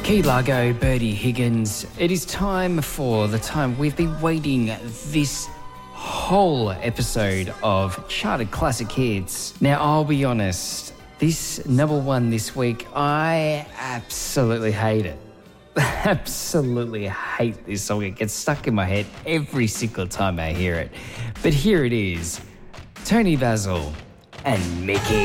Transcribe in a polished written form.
Key Largo, Bertie Higgins. It is time for the time we've been waiting this whole episode of Charted Classic Hits. Now, I'll be honest, this number one this week, I absolutely hate it. Absolutely hate this song. It gets stuck in my head every single time I hear it. But here it is, Tony Basil and Mickey.